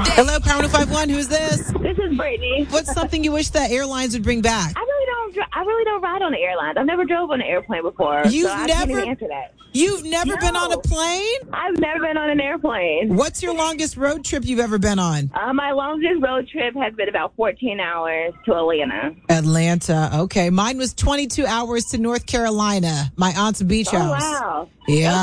Hello, Power 105.1. Who's this? This is Brittany. What's something you wish that airlines would bring back? I really don't ride on the airlines. I've never drove on an airplane before. I can't even answer that. You've never been on a plane? I've never been on an airplane. What's your longest road trip you've ever been on? My longest road trip has been about 14 hours to Atlanta. Atlanta. Okay. Mine was 22 hours to North Carolina, my aunt's beach house. Oh, wow. Yeah.